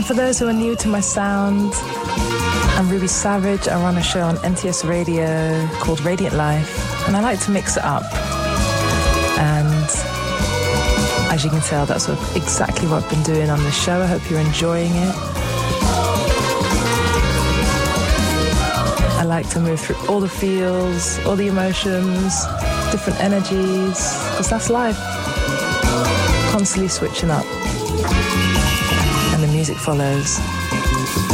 And for those who are new to my sound, I'm Ruby Savage. I run a show on NTS Radio called Radiant Life, and I like to mix it up. And as you can tell, that's sort of exactly what I've been doing on the show. I hope you're enjoying it. I like to move through all the feels, all the emotions, different energies, because that's life. Constantly switching up. And the music follows.